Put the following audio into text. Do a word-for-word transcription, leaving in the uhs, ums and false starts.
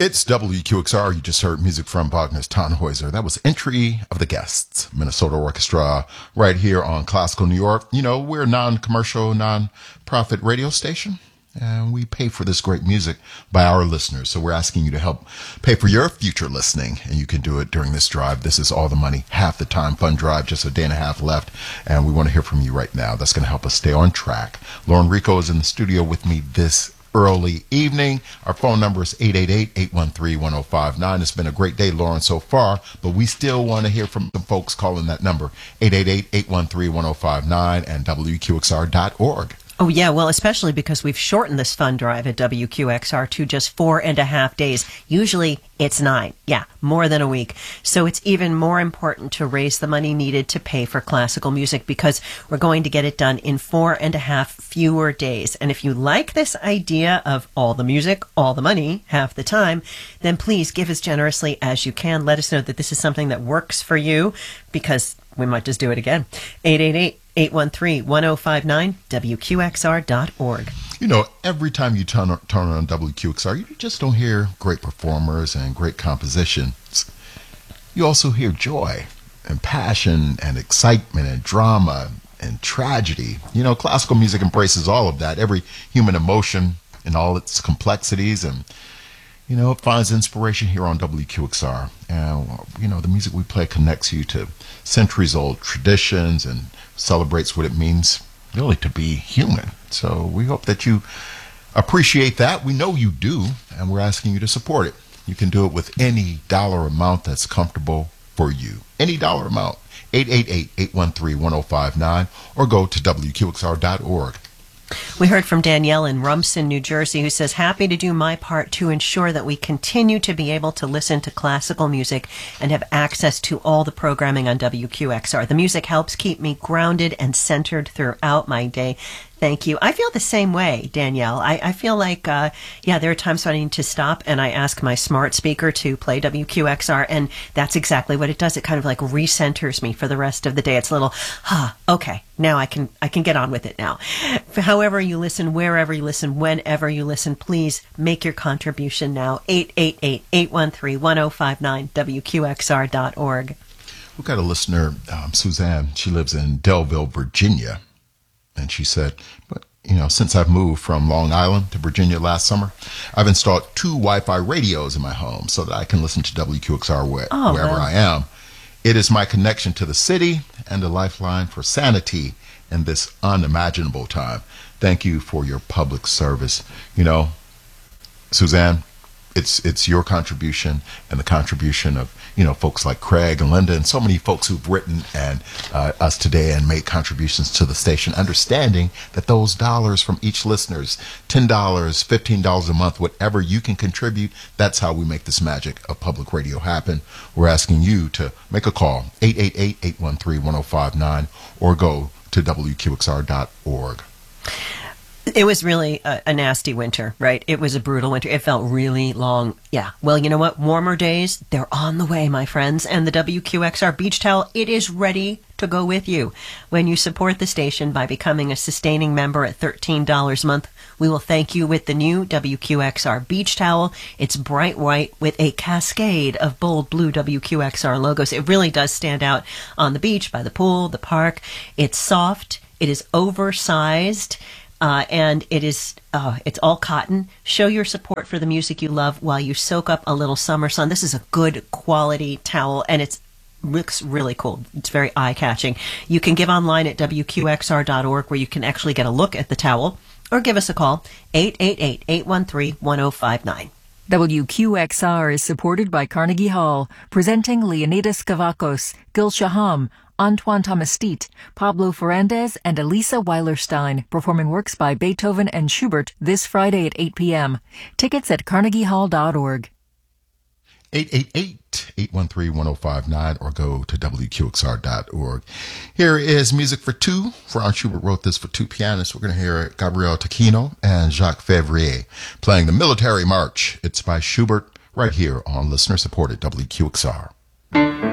It's W Q X R. You just heard music from Wagner's Tannhäuser. That was Entry of the Guests, Minnesota Orchestra, right here on Classical New York. You know, we're a non-commercial, non-profit radio station, and we pay for this great music by our listeners. So we're asking you to help pay for your future listening, and you can do it during this drive. This is All the Money, Half the Time Fund Drive, just a day and a half left, and we want to hear from you right now. That's going to help us stay on track. Lauren Rico is in the studio with me this early evening. Our phone number is eight eight eight, eight one three, one oh five nine. It's been a great day, Lauren, so far, but we still want to hear from some folks calling that number, eight eight eight, eight one three, one oh five nine and W Q X R dot org. Oh, yeah, well, especially because we've shortened this fund drive at W Q X R to just four and a half days. Usually it's nine. Yeah, more than a week. So it's even more important to raise the money needed to pay for classical music because we're going to get it done in four and a half fewer days. And if you like this idea of all the music, all the money, half the time, then please give as generously as you can. Let us know that this is something that works for you because we might just do it again. eight eight eight, eight one three, one oh five nine, W Q X R dot org. You know, every time you turn, turn on W Q X R, you just don't hear great performers and great compositions. You also hear joy and passion and excitement and drama and tragedy. You know, classical music embraces all of that, every human emotion in all its complexities, and you know, it finds inspiration here on W Q X R. And, you know, the music we play connects you to centuries-old traditions and celebrates what it means really to be human. So we hope that you appreciate that. We know you do, and we're asking you to support it. You can do it with any dollar amount that's comfortable for you. Any dollar amount. eight eight eight, eight one three, one oh five nine or go to W Q X R dot org. We heard from Danielle in Rumson, New Jersey, who says, happy to do my part to ensure that we continue to be able to listen to classical music and have access to all the programming on W Q X R. The music helps keep me grounded and centered throughout my day. Thank you. I feel the same way, Danielle. I, I feel like, uh, yeah, there are times when I need to stop and I ask my smart speaker to play W Q X R, and that's exactly what it does. It kind of like recenters me for the rest of the day. It's a little, ah, okay, now I can I can get on with it now. However you listen, wherever you listen, whenever you listen, please make your contribution now. eight eight eight, eight one three, one oh five nine, W Q X R dot org. We've got a listener, um, Suzanne. She lives in Delville, Virginia. And she said, but, you know, since I've moved from Long Island to Virginia last summer, I've installed two Wi-Fi radios in my home so that I can listen to W Q X R where, oh, wherever wow. I am. It is my connection to the city and a lifeline for sanity in this unimaginable time. Thank you for your public service. You know, Suzanne, it's it's your contribution and the contribution of, you know, folks like Craig and Linda and so many folks who've written and uh, us today and made contributions to the station, understanding that those dollars from each listener's ten dollars, fifteen dollars a month, whatever you can contribute, that's how we make this magic of public radio happen. We're asking you to make a call, eight eight eight, eight one three, one oh five nine or go to W Q X R dot org. It was really a, a nasty winter, right? It was a brutal winter. It felt really long. Yeah. Well, you know what? Warmer days, they're on the way, my friends. And the W Q X R Beach Towel, it is ready to go with you. When you support the station by becoming a sustaining member at thirteen dollars a month, we will thank you with the new W Q X R Beach Towel. It's bright white with a cascade of bold blue W Q X R logos. It really does stand out on the beach, by the pool, the park. It's soft. It is oversized. Uh, and it is, uh, it's all cotton. Show your support for the music you love while you soak up a little summer sun. This is a good quality towel, and it looks really cool. It's very eye-catching. You can give online at W Q X R dot org where you can actually get a look at the towel, or give us a call, eight eight eight, eight one three, one oh five nine. W Q X R is supported by Carnegie Hall, presenting Leonidas Kavakos, Gil Shaham, Antoine Tomastit, Pablo Ferrandez, and Elisa Weilerstein, performing works by Beethoven and Schubert this Friday at eight p.m. Tickets at carnegie hall dot org. eight eight eight, eight one three, one oh five nine or go to W Q X R dot org. Here is music for two. Franz Schubert wrote this for two pianists. We're going to hear Gabriel Taquino and Jacques Février playing the Military March. It's by Schubert right here on listener-supported W Q X R.